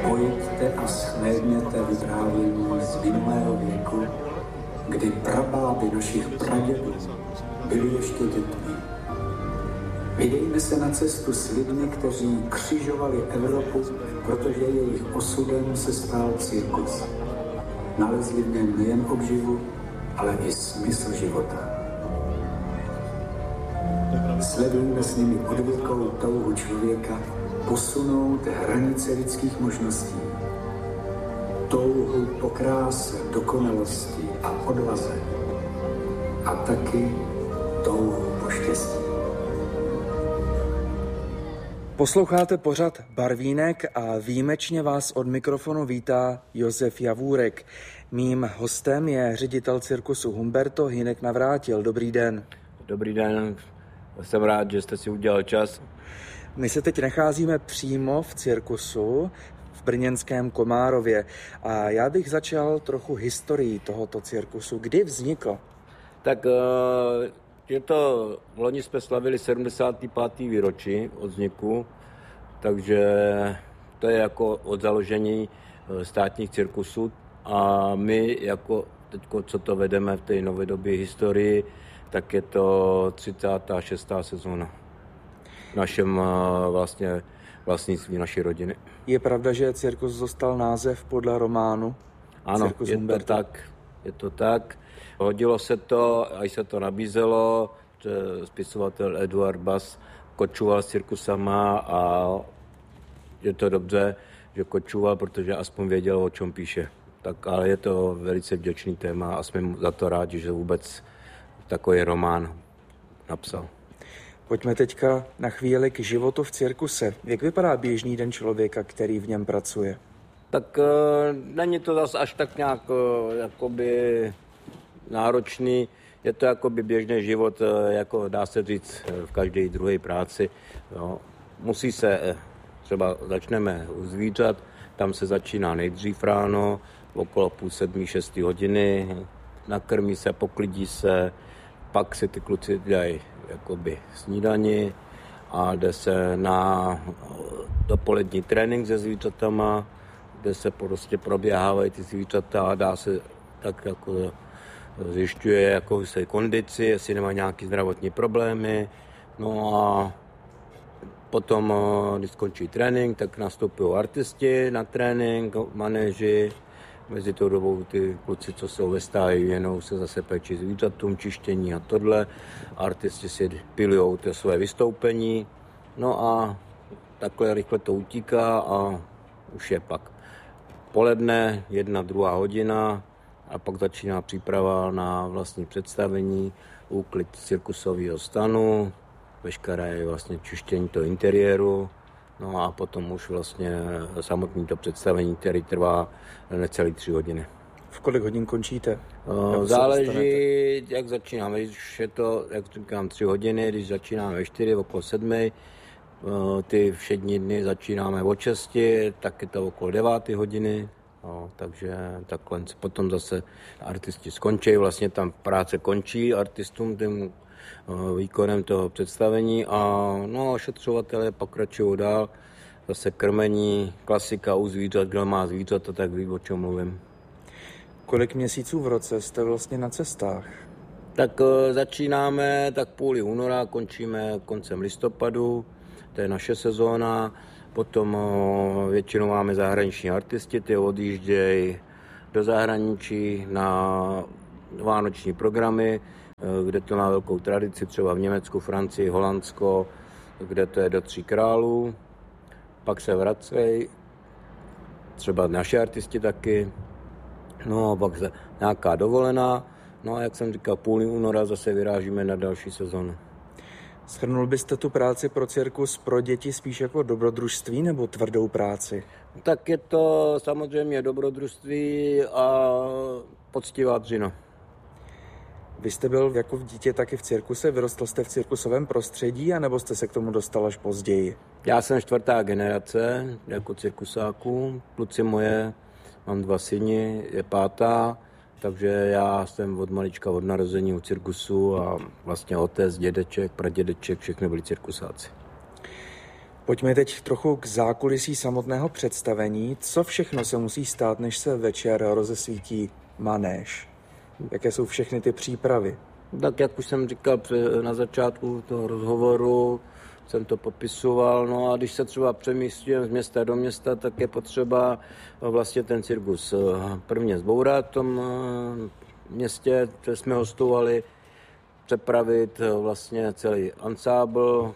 Pojďte a shlédněte vyprávění z minulého věku, kdy prabáby našich pradědů byli ještě dětmi. Vydejme se na cestu s lidmi, kteří křižovali Evropu, protože jejich osudem se stal cirkus. Nalezli v něm nejen obživu, ale i smysl života. Sledujme s nimi odvěkou touhu člověka posunout hranice lidských možností. Touhu po kráse, dokonalosti a odvaze. A taky touhu po štěstí. Posloucháte pořad Barvínek a výjimečně vás od mikrofonu vítá Josef Javůrek. Mým hostem je ředitel cirkusu Humberto Hynek Navrátil. Dobrý den. Dobrý den, jsem rád, že jste si udělal čas. My se teď nacházíme přímo v cirkusu v brněnském Komárově a já bych začal trochu historií tohoto cirkusu. Kdy vznikl? Tak loni jsme slavili 75. výročí od vzniku, takže to je jako od založení státních cirkusů a my jako teďko, co to vedeme v té novodobé historii, tak je to 36. sezóna v našem vlastnictví naší rodiny. Je pravda, že cirkus dostal název podle románu? Ano, je to tak. Hodilo se to, až se to nabízelo, že spisovatel Eduard Bass kočoval s cirkusama a je to dobře, že kočoval, protože aspoň věděl, o čem píše. Tak, ale je to velice vděčný téma a jsme za to rádi, že vůbec takový román napsal. Pojďme teďka na chvíli k životu v cirkuse. Jak vypadá běžný den člověka, který v něm pracuje? Tak není to zase až tak nějak jakoby náročný. Je to jakoby běžný život, jako dá se říct, v každé druhé práci. Jo. Musí se, třeba začneme u zvířat, tam se začíná nejdřív ráno, okolo 6:30, 7 nakrmí se, poklidí se, pak si ty kluci dělají jakoby snídani a jde se na dopolední trénink se zvířatama, kde se prostě proběhávají ty zvířata a dá se tak jako zjišťuje jako se kondici, jestli nemá nějaké zdravotní problémy. No a potom, když skončí trénink, tak nastupují artisti na trénink, manéži. Mezi tou dobou ty kluci, co jsou ve stáji, věnou se zase péči zvířatům, čištění a tohle. Artisti si pilujou to své vystoupení. No a takhle rychle to utíká a už je pak poledne, 1, 2 hodina a pak začíná příprava na vlastní představení, úklid cirkusového stanu, veškeré vlastně čištění toho interiéru. No a potom už vlastně samotné to představení, který trvá necelý 3 hodiny. V kolik hodin končíte? Záleží, jak začínáme. Když je to, jak říkám, 3 hodiny, když začínáme ve 4, okolo 7, ty všední dny začínáme od 6, tak je to okolo 9 hodiny. No, takže takhle potom zase artisti skončí, vlastně tam práce končí artistům tím výkonem toho představení a no, ošetřovatelé pokračují dál, zase krmení, klasika u zvířat, kdo má zvířata, tak ví, o čem mluvím. Kolik měsíců v roce jste vlastně na cestách? Tak začínáme tak půli února, končíme koncem listopadu, to je naše sezóna, potom většinou máme zahraniční artisti, ty odjíždějí do zahraničí na vánoční programy, kde to má velkou tradici, třeba v Německu, Francii, Holandsko, kde to je do 3 králů. Pak se vracejí, třeba naši artisti taky, no a pak se nějaká dovolená, no a jak jsem říkal, půl února zase vyrážíme na další sezonu. Shrnul byste tu práci pro cirkus pro děti spíš jako dobrodružství nebo tvrdou práci? Tak je to samozřejmě dobrodružství a poctivá dřina. Vy jste byl jako dítě taky v cirkuse, vyrostl jste v cirkusovém prostředí, anebo jste se k tomu dostal až později? Já jsem 4. generace jako cirkusáků, kluci moje, mám 2 syny, je 5. Takže já jsem od malička, od narození u cirkusu a vlastně otec, dědeček, pradědeček, všechny byli cirkusáci. Pojďme teď trochu k zákulisí samotného představení. Co všechno se musí stát, než se večer rozesvítí manéž? Jaké jsou všechny ty přípravy? Tak jak už jsem říkal na začátku toho rozhovoru, jsem to popisoval, no a když se třeba přemístujeme z města do města, tak je potřeba vlastně ten cirkus prvně zbourat v tom městě, kde jsme hostovali, přepravit vlastně celý ansábl,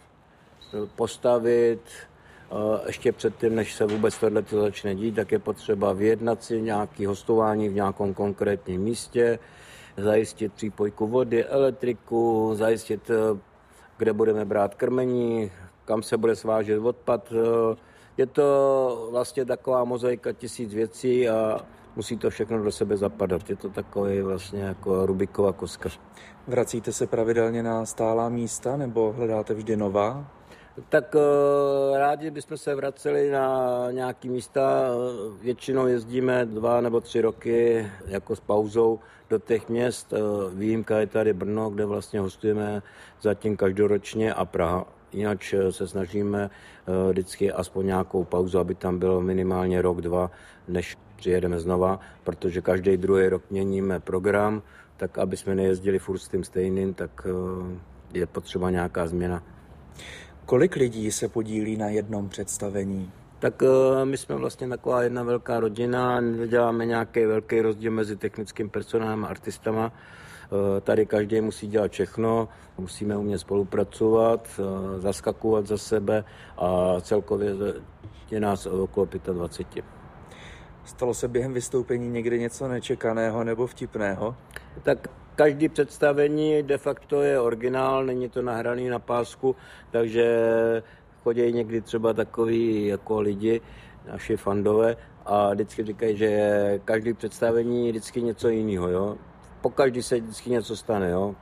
postavit. Ještě předtím, než se vůbec tohleto začne dít, tak je potřeba vyjednat si nějaké hostování v nějakém konkrétním místě, zajistit přípojku vody, elektriku, zajistit, kde budeme brát krmení, kam se bude svážet odpad. Je to vlastně taková mozaika 1000 věcí a musí to všechno do sebe zapadat. Je to takový vlastně jako Rubikova koska. Vracíte se pravidelně na stálá místa nebo hledáte vždy nová? Tak rádi bychom se vraceli na nějaké místa. Většinou jezdíme 2 nebo 3 roky jako s pauzou do těch měst. Výjimka je tady Brno, kde vlastně hostujeme zatím každoročně, a Praha. Jinak se snažíme vždycky aspoň nějakou pauzu, aby tam bylo minimálně rok, 2, než přijedeme znova, protože každý druhý rok měníme program, tak aby jsme nejezdili furt s tím stejným, tak je potřeba nějaká změna. Kolik lidí se podílí na jednom představení? Tak my jsme vlastně taková jedna velká rodina, neděláme nějaký velký rozdíl mezi technickým personálem a artistama. Tady každý musí dělat všechno, musíme umět spolupracovat, zaskakovat za sebe a celkově je nás okolo 25. Stalo se během vystoupení někdy něco nečekaného nebo vtipného? Tak každý představení de facto je originál, není to nahraný na pásku, takže chodí někdy třeba takový jako lidi, naši fandové, a vždycky říkají, že každý představení je vždycky něco jiného, jo. Pokaždý se vždycky něco stane, jo.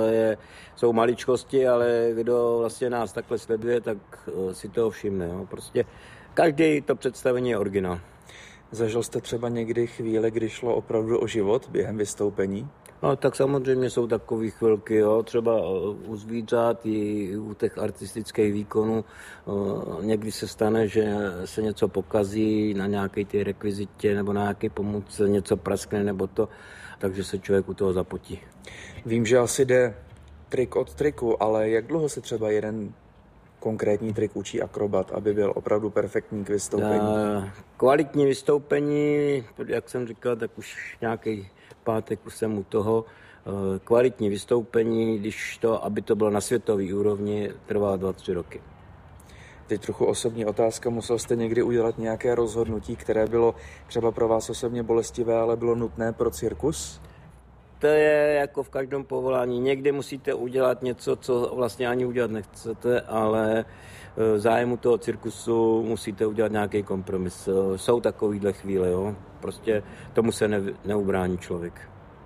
Jsou maličkosti, ale kdo vlastně nás takhle sleduje, tak si toho všimne, jo. Prostě každý to představení je originál. Zažil jste třeba někdy chvíle, kdy šlo opravdu o život během vystoupení? No tak samozřejmě jsou takové chvilky, jo. Třeba u zvířat i u těch artistických výkonů někdy se stane, že se něco pokazí na nějaké ty rekvizitě nebo na nějaké pomůcce, něco praskne nebo to, takže se člověk u toho zapotí. Vím, že asi jde trik od triku, ale jak dlouho se třeba jeden konkrétní trik učí akrobat, aby byl opravdu perfektní k vystoupení? Kvalitní vystoupení, jak jsem říkal, tak už nějaký pátek už jsem u toho. Kvalitní vystoupení, když to, aby to bylo na světové úrovni, trvá 2-3 roky. Teď trochu osobní otázka. Musel jste někdy udělat nějaké rozhodnutí, které bylo třeba pro vás osobně bolestivé, ale bylo nutné pro cirkus? To je jako v každém povolání. Někdy musíte udělat něco, co vlastně ani udělat nechcete, ale v zájmu toho cirkusu musíte udělat nějaký kompromis. Jsou takovýhle chvíle, jo. Prostě tomu se neubrání člověk.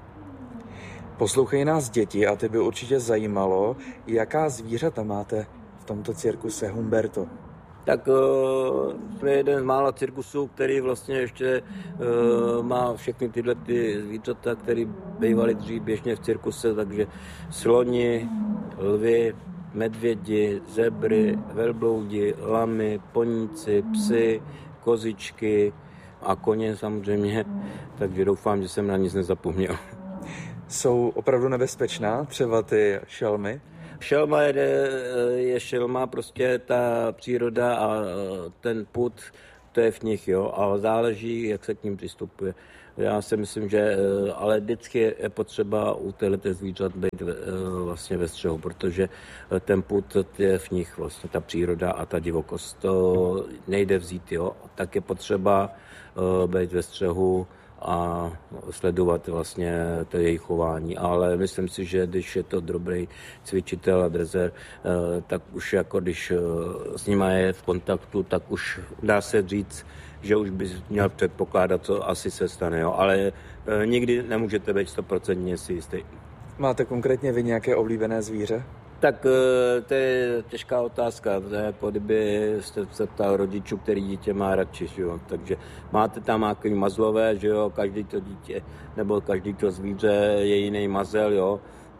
Poslouchají nás děti a ty by určitě zajímalo, jaká zvířata máte v tomto cirkuse Humberto. Tak jsme jeden z mála cirkusů, který vlastně ještě má všechny tyhle ty zvířata, které bývaly dřív běžně v cirkuse, takže sloni, lvy, medvědi, zebry, velbloudi, lamy, poníci, psy, kozičky a koně samozřejmě, takže doufám, že jsem na nic nezapomněl. Jsou opravdu nebezpečná, třeba ty šelmy? Šelma je šelma, prostě ta příroda a ten pud, to je v nich, jo, a záleží, jak se k ním přistupuje. Já si myslím, že ale vždycky je potřeba u této zvířat být vlastně ve střehu, protože ten pud je v nich vlastně ta příroda a ta divokost. To nejde vzít, jo, tak je potřeba být ve střehu a sledovat vlastně to jejich chování. Ale myslím si, že když je to dobrý cvičitel a drezer, tak už jako když s nima je v kontaktu, tak už dá se říct, že už bys měl předpokládat, co asi se stane. Jo? Ale nikdy nemůžete být 100% si jistý. Máte konkrétně vy nějaké oblíbené zvíře? Tak to je těžká otázka, to je jako kdyby jste se ptal rodičů, který dítě má radši, jo? Takže máte tam nějaký mazlové, že jo, každý to dítě nebo každý to zvíře je jiný mazel, jo,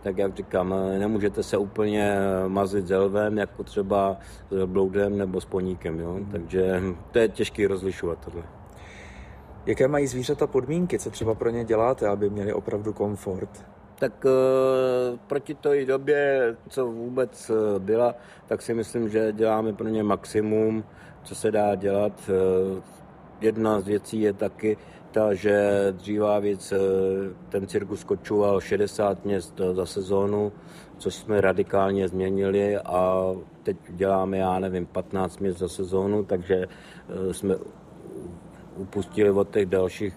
tak jak říkám, nemůžete se úplně mazlit se lvem, jako třeba s bloudem nebo s poníkem, jo? Takže to je těžké rozlišovat tohle. Jaké mají zvířata podmínky, co třeba pro ně děláte, aby měli opravdu komfort? Tak proti té době, co vůbec byla, tak si myslím, že děláme pro ně maximum, co se dá dělat. Jedna z věcí je taky ta, že dříva víc ten cirkus kočoval 60 měst za sezónu, což jsme radikálně změnili a teď děláme, 15 měst za sezónu, takže jsme upustili od těch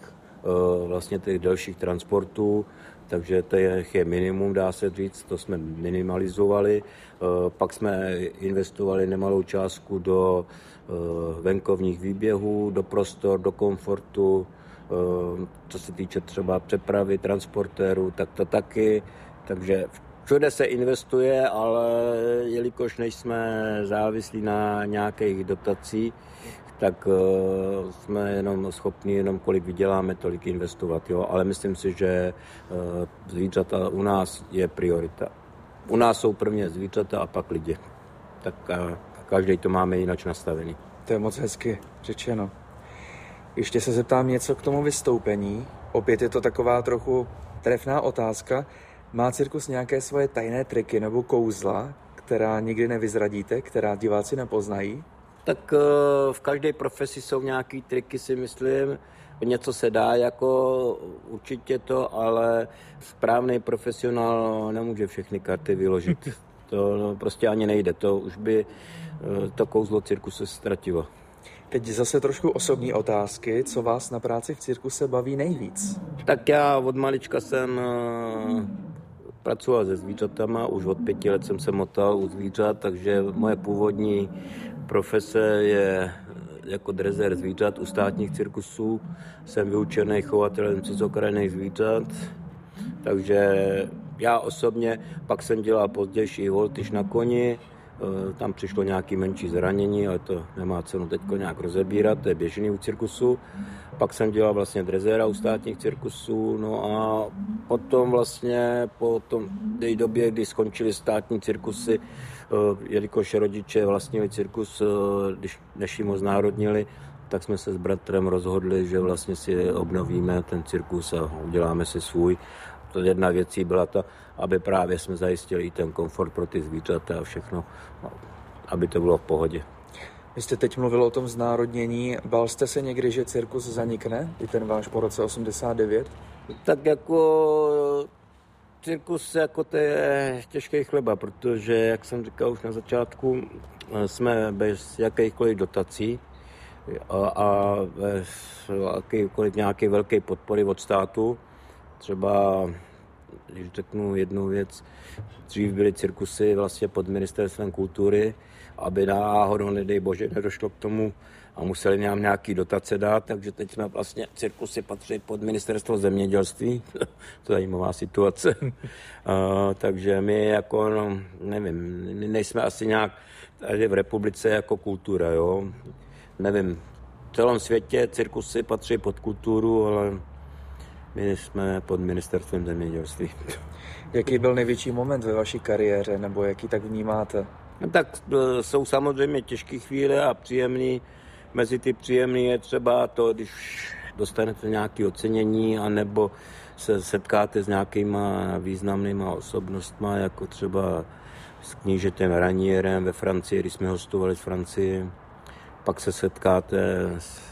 dalších transportů, takže to je minimum, dá se říct, to jsme minimalizovali. Pak jsme investovali nemalou částku do venkovních výběhů, do prostor, do komfortu, co se týče třeba přepravy, transportérů, tak to taky. Takže všude se investuje, ale jelikož nejsme závislí na nějakých dotacích, tak jsme jenom schopni, kolik vyděláme, tolik investovat. Jo? Ale myslím si, že zvířata u nás je priorita. U nás jsou prvně zvířata a pak lidi. Tak každý to máme jinak nastavený. To je moc hezky řečeno. Ještě se zeptám něco k tomu vystoupení. Opět je to taková trochu trefná otázka. Má cirkus nějaké svoje tajné triky nebo kouzla, která nikdy nevyzradíte, která diváci nepoznají? Tak v každé profesi jsou nějaký triky, si myslím. Něco se dá určitě to, ale správný profesionál nemůže všechny karty vyložit. To prostě ani nejde. To už by to kouzlo cirkuse ztratilo. Teď zase trošku osobní otázky. Co vás na práci v cirkuse baví nejvíc? Tak já od malička jsem pracoval se zvířatama, už od 5 let jsem se motal u zvířat, takže moje původní profese je jako drezér zvířat u státních cirkusů. Jsem vyučený chovatelem cizokrajných zvířat, takže já osobně pak jsem dělal pozdější voltyž na koni, tam přišlo nějaké menší zranění, ale to nemá cenu teď nějak rozebírat, to je běžný u cirkusu. Pak jsem dělal vlastně drezéra u státních cirkusů, no a potom vlastně po té době, kdy skončily státní cirkusy, jelikož rodiče vlastnili cirkus, než jim ho znárodnili, tak jsme se s bratrem rozhodli, že vlastně si obnovíme ten cirkus a uděláme si svůj. To jedna věcí byla ta, aby právě jsme zajistili i ten komfort pro ty zvířata a všechno, aby to bylo v pohodě. Vy jste teď mluvil o tom znárodnění. Bál jste se někdy, že cirkus zanikne, i ten váš po roce 89? Tak cirkus to je těžký chleba, protože, jak jsem říkal už na začátku, jsme bez jakýchkoliv dotací a bez jakýkoliv nějaké velké podpory od státu. Třeba, když řeknu jednu věc, dřív byly cirkusy vlastně pod ministerstvem kultury, aby náhodou, nedej bože, nedošlo k tomu a museli nám nějaký dotace dát, takže teď jsme vlastně cirkusy patří pod ministerstvo zemědělství. To je zajímavá situace. Takže my nevím, nejsme asi nějak tady v republice jako kultura, jo. Nevím, v celém světě cirkusy patří pod kulturu, ale my jsme pod ministerstvem zemědělství. Jaký byl největší moment ve vaší kariéře, nebo jaký tak vnímáte? No tak jsou samozřejmě těžké chvíle a příjemný. Mezi ty příjemný je třeba to, když dostanete nějaké ocenění, anebo se setkáte s nějakýma významnýma osobnostma, jako třeba s knížetem Ranierem ve Francii, když jsme hostovali z Francie. Pak se setkáte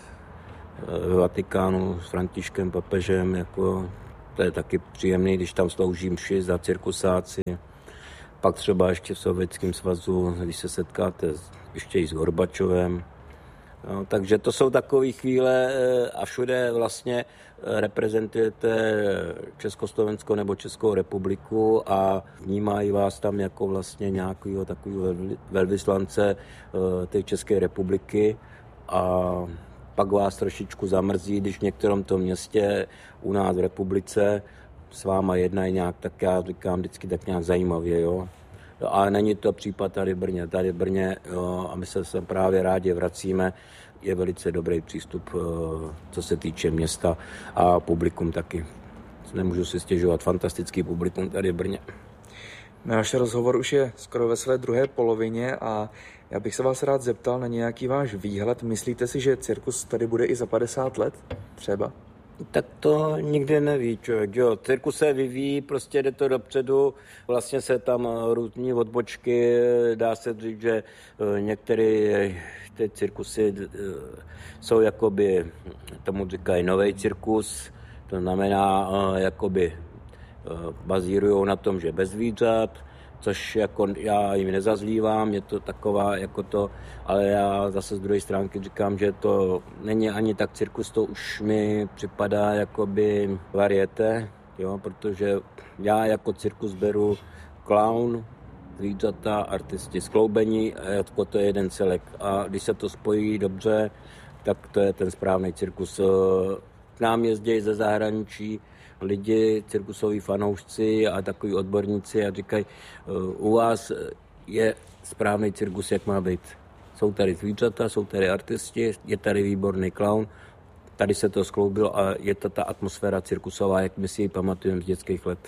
ve Vatikánu s Františkem papežem, to je taky příjemný, když tam slouží mši za cirkusáci. Pak třeba ještě v Sovětském svazu, když se setkáte ještě i s Gorbačovem. No, takže to jsou takové chvíle a všude vlastně reprezentujete Československo nebo Českou republiku a vnímají vás tam jako vlastně nějakého takového velvyslance té České republiky a pak vás trošičku zamrzí, když v některém tom městě u nás v republice s váma jednají nějak, tak já říkám vždycky tak nějak zajímavě, jo. Ale není to případ tady v Brně. Tady v Brně, jo, a my se sem právě rádi vracíme, je velice dobrý přístup, co se týče města a publikum taky. Nemůžu si stěžovat, fantastický publikum tady v Brně. Náš rozhovor už je skoro ve své druhé polovině a já bych se vás rád zeptal na nějaký váš výhled. Myslíte si, že cirkus tady bude i za 50 let třeba? Tak to nikdy neví člověk, jo. Cirkus se vyvíjí, prostě jde to dopředu, vlastně se tam různí odbočky, dá se říct, že některé ty cirkusy jsou jakoby, tomu říkají nový cirkus, to znamená jakoby bazírují na tom, že bez zvířat, což jako já jim nezazlívám, je to taková jako to, ale já zase z druhé stránky říkám, že to není ani tak cirkus, to už mi připadá jakoby varieté, jo, protože já jako cirkus beru klaun, zvířata, artisti, skloubení, jako to je jeden celek a když se to spojí dobře, tak to je ten správný cirkus. K nám jezdí ze zahraničí lidi, cirkusoví fanoušci a takový odborníci a říkají, u vás je správný cirkus, jak má být. Jsou tady zvířata, jsou tady artisti, je tady výborný klaun, tady se to skloubilo a je to ta atmosféra cirkusová, jak my si ji pamatujeme z dětských let.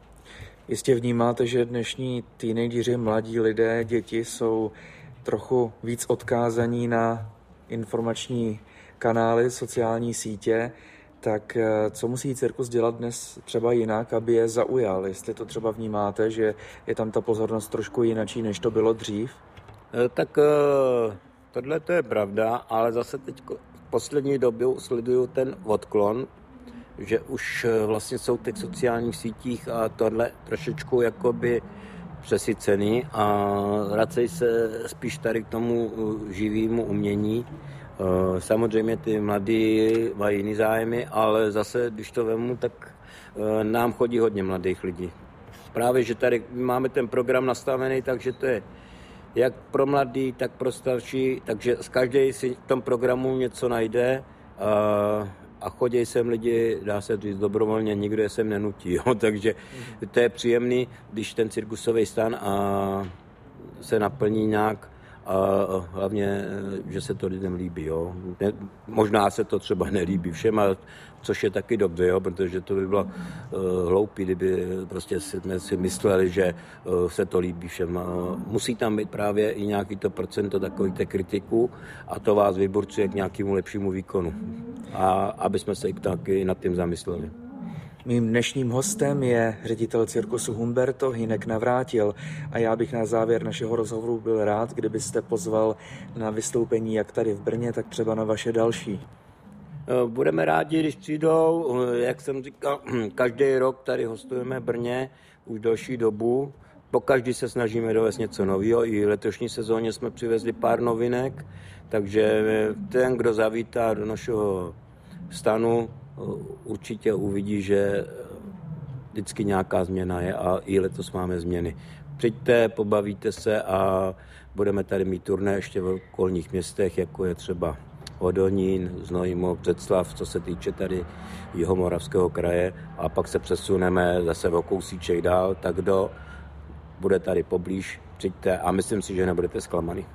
Jistě vnímáte, že dnešní teenageři, mladí lidé, děti jsou trochu víc odkázaní na informační kanály, sociální sítě. Tak co musí cirkus dělat dnes třeba jinak, aby je zaujal? Jestli to třeba vnímáte, že je tam ta pozornost trošku jinačí, než to bylo dřív? Tak tohle to je pravda, ale zase teď v poslední době sleduju ten odklon, že už vlastně jsou teď v sociálních sítích a tohle trošičku jakoby přesycený a vracejí se spíš tady k tomu živému umění. Samozřejmě ty mladí mají jiný zájmy, ale zase, když to vemu, tak nám chodí hodně mladých lidí. Právě, že tady máme ten program nastavený, takže to je jak pro mladý, tak pro starší, takže z každej si v tom programu něco najde a chodí sem lidi, dá se říct, dobrovolně, nikdo je sem nenutí, jo? Takže to je příjemný, když ten cirkusový stan se naplní nějak a hlavně, že se to lidem líbí. Jo. Možná se to třeba nelíbí všem, což je taky dobře, jo, protože to by bylo hloupý, kdyby prostě jsme si mysleli, že se to líbí všem. Musí tam být právě i nějaký to procento takových kritiků a to vás vyburcuje k nějakému lepšímu výkonu. A aby jsme se i taky nad tím zamysleli. Mým dnešním hostem je ředitel cirkusu Humberto Hynek Navrátil a já bych na závěr našeho rozhovoru byl rád, kdybyste pozval na vystoupení jak tady v Brně, tak třeba na vaše další. Budeme rádi, když přijdou. Jak jsem říkal, každý rok tady hostujeme v Brně už delší dobu. Pokaždý se snažíme dovést něco nového. I v letošní sezóně jsme přivezli pár novinek, takže ten, kdo zavítá do našeho stanu, určitě uvidí, že vždycky nějaká změna je a i letos máme změny. Přijďte, pobavíte se a budeme tady mít turné ještě v okolních městech, jako je třeba Hodonín, Znojmo, Břeclav, co se týče tady Jihomoravského kraje a pak se přesuneme zase o kousíček dál, tak kdo bude tady poblíž, přijďte a myslím si, že nebudete zklamaný.